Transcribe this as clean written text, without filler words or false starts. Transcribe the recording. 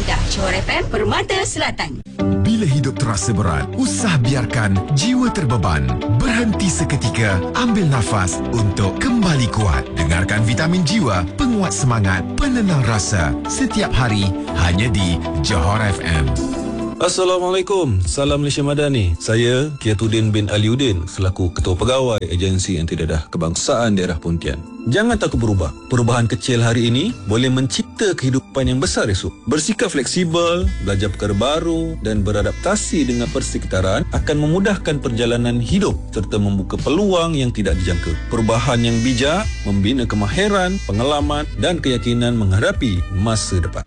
anda. Johor FM, Permata Selatan. Bila hidup terasa berat, usah biarkan jiwa terbeban. Berhenti seketika, ambil nafas untuk kembali kuat. Dengarkan Vitamin Jiwa, penguat semangat, penenang rasa. Setiap hari, hanya di Johor FM. Assalamualaikum, salam Malaysia Madani. Saya Kiatuddin bin Aliuddin selaku Ketua Pegawai Agensi Antidadah Kebangsaan Daerah Pontian. Jangan takut berubah. Perubahan kecil hari ini boleh mencipta kehidupan yang besar esok. Bersikap fleksibel, belajar perkara baru dan beradaptasi dengan persekitaran akan memudahkan perjalanan hidup serta membuka peluang yang tidak dijangka. Perubahan yang bijak membina kemahiran, pengalaman dan keyakinan menghadapi masa depan.